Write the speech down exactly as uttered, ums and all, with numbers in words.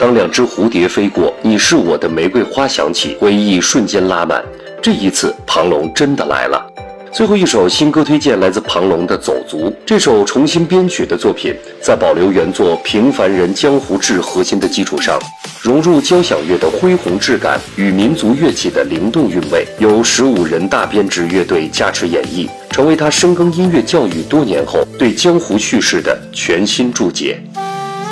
当两只蝴蝶飞过，你是我的玫瑰花响起，回忆瞬间拉满。这一次，庞龙真的来了。最后一首新歌推荐来自庞龙的《走卒》，这首重新编曲的作品，在保留原作平凡人江湖志核心的基础上，融入交响乐的恢宏质感与民族乐器的灵动韵味，由十五人大编制乐队加持演绎，成为他深耕音乐教育多年后对江湖叙事的全新注解。